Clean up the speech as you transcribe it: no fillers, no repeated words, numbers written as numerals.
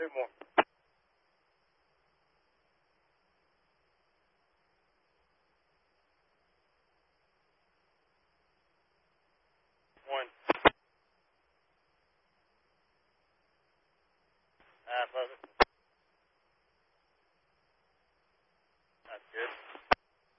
Two more. One. Half of it. That's good.